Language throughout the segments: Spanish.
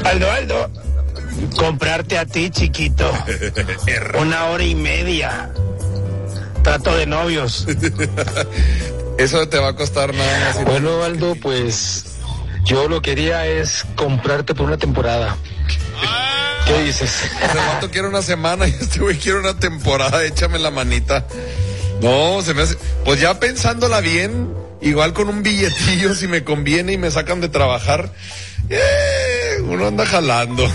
Aldo, comprarte a ti, chiquito. 1 hora y media. Trato de novios. Eso te va a costar nada más. Bueno, Aldo, pues yo lo quería es comprarte por una temporada. ¿Qué dices? Ese vato quiere una semana y este güey quiere una temporada, échame la manita. No, se me hace... Pues ya pensándola bien, igual con un billetillo, si me conviene y me sacan de trabajar, uno anda jalando.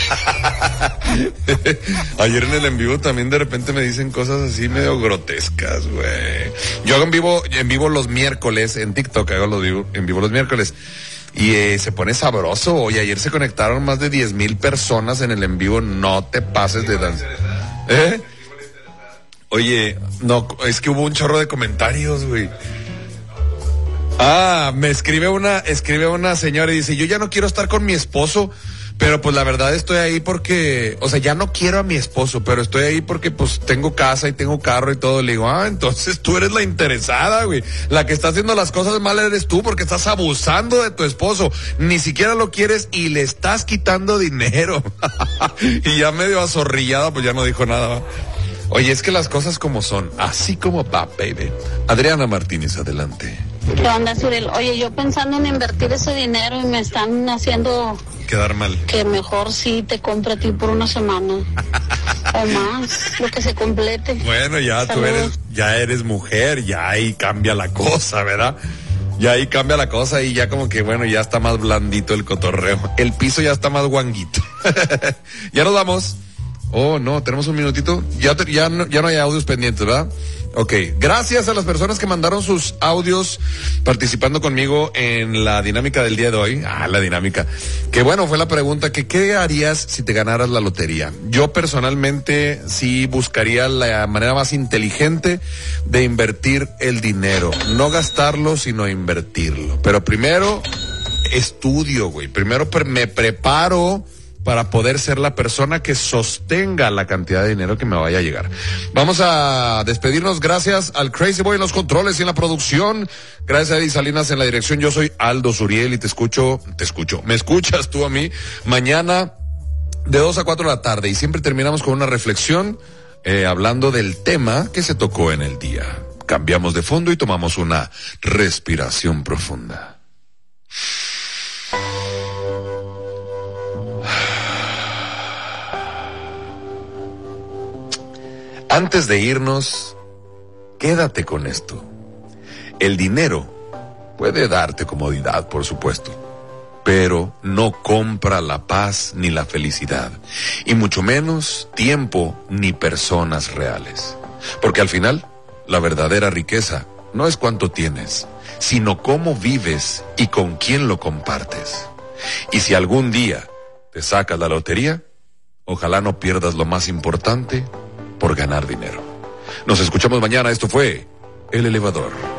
Ayer en el en vivo también de repente me dicen cosas así medio grotescas, güey. Yo hago en vivo los miércoles, en TikTok hago en vivo los miércoles. Y se pone sabroso. Oye, ayer se conectaron más de 10,000 personas en el en vivo. No te pases de danza. Oye, no, es que hubo un chorro de comentarios, güey. Me escribe una señora y dice, yo ya no quiero estar con mi esposo, pero pues la verdad estoy ahí porque, o sea, ya no quiero a mi esposo, pero estoy ahí porque pues tengo casa y tengo carro y todo. Le digo, entonces tú eres la interesada, güey. La que está haciendo las cosas mal eres tú porque estás abusando de tu esposo. Ni siquiera lo quieres y le estás quitando dinero. Y ya medio azorrillada, pues ya no dijo nada, ¿va? Oye, es que las cosas como son, así como va, baby. Adriana Martínez, adelante. ¿Qué onda, Zurel? Oye, yo pensando en invertir ese dinero y me están haciendo... Quedar mal. Que mejor sí te compre a ti por una semana. O más, lo que se complete. Bueno, ya Saludos. Ya eres mujer, ya ahí cambia la cosa, ¿verdad? Ya ahí cambia la cosa y ya como que, bueno, ya está más blandito el cotorreo. El piso ya está más guanguito. Ya nos vamos. Oh, no, tenemos un minutito. Ya no hay audios pendientes, ¿verdad? Ok, gracias a las personas que mandaron sus audios participando conmigo en la dinámica del día de hoy. La dinámica. Que bueno, fue la pregunta que ¿qué harías si te ganaras la lotería? Yo personalmente sí buscaría la manera más inteligente de invertir el dinero. No gastarlo, sino invertirlo. Pero primero estudio, güey. Primero me preparo para poder ser la persona que sostenga la cantidad de dinero que me vaya a llegar. Vamos a despedirnos. Gracias al Crazy Boy en los controles y en la producción. Gracias a Eddie Salinas en la dirección. Yo soy Aldo Zuriel y te escucho. Me escuchas tú a mí mañana de 2 a 4 de la tarde. Y siempre terminamos con una reflexión hablando del tema que se tocó en el día. Cambiamos de fondo y tomamos una respiración profunda. Antes de irnos, quédate con esto. El dinero puede darte comodidad, por supuesto, pero no compra la paz ni la felicidad, y mucho menos tiempo ni personas reales. Porque al final, la verdadera riqueza no es cuánto tienes, sino cómo vives y con quién lo compartes. Y si algún día te sacas la lotería, ojalá no pierdas lo más importante por ganar dinero. Nos escuchamos mañana. Esto fue El Elevador.